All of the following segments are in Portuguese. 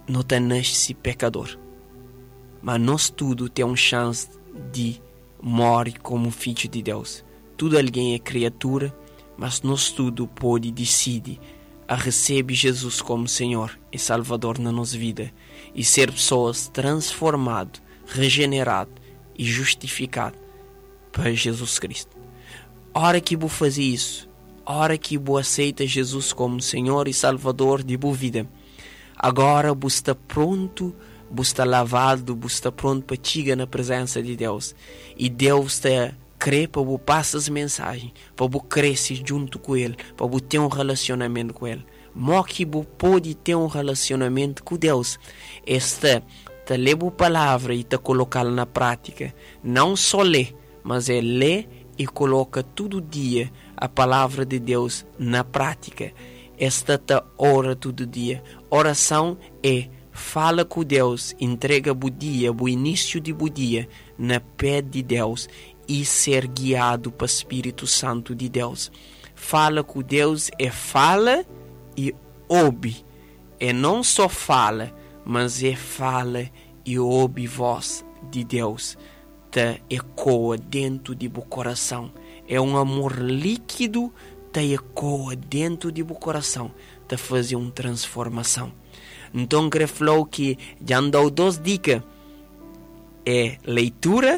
não te nasce pecador, mas nós tudo tem uma chance de morrer como filho de Deus. Tudo alguém é criatura, mas nós tudo pode decidir a receber Jesus como Senhor e Salvador na nossa vida e ser pessoas transformadas, regeneradas e justificadas para Jesus Cristo. A hora que vou fazer isso, a hora que vou aceitar Jesus como Senhor e Salvador de boa vida, agora vou estar pronto, vou estar lavado, vou estar pronto para chegar na presença de Deus. E Deus está querer para você passar as mensagens, para você crescer junto com Ele, para você ter um relacionamento com Ele. Mas que você pode ter um relacionamento com Deus, esta te ler a palavra e te colocá-la na prática. Não só ler, mas é ler e coloca todo dia a palavra de Deus na prática. Esta te ora todo dia. Oração é fala com Deus, entrega o dia, o início de o dia na pé de Deus e ser guiado para o Espírito Santo de Deus. Fala com Deus é fala e ouve. É não só fala, mas é fala e ouve voz de Deus. Te ecoa dentro de seu coração. É um amor líquido, te ecoa dentro de seu coração, te faz uma transformação. Então, eu falou que já dou 2 dicas. É leitura,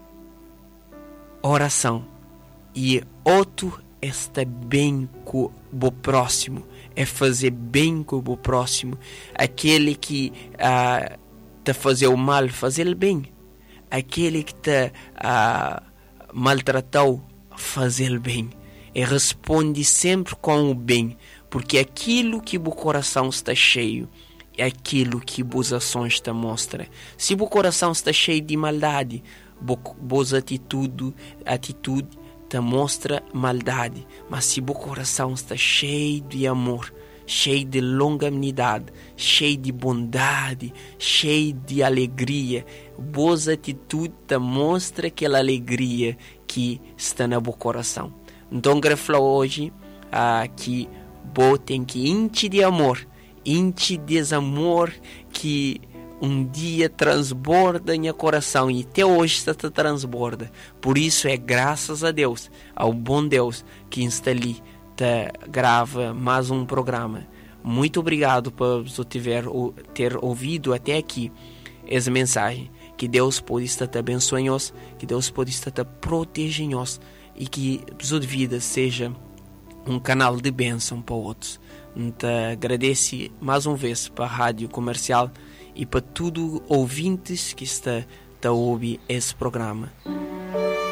oração. E outro é estar bem com o próximo. É fazer bem com o próximo. Aquele que te fazer o mal, fazer o bem. Aquele que te maltratou, fazer o bem. E responde sempre com o bem. Porque aquilo que o coração está cheio, é aquilo que boas ações te mostram. Se o coração está cheio de maldade, boas atitude te mostra maldade. Mas se o coração está cheio de amor, cheio de longanimidade, cheio de bondade, cheio de alegria, boas atitudes te mostra aquela alegria que está no seu coração. Então, eu falo hoje que você tem que encher de amor, enche desamor que um dia transborda em coração e até hoje está transborda. Por isso é graças a Deus, ao bom Deus que está ali, te grava mais um programa. Muito obrigado por você ter ouvido até aqui essa mensagem. Que Deus pode estar te abençoando, que Deus pode estar te protegendo e que a sua vida seja um canal de bênção para outros. Te agradeço mais uma vez para a Rádio Comercial e para todos os ouvintes que estão a ouvir esse programa.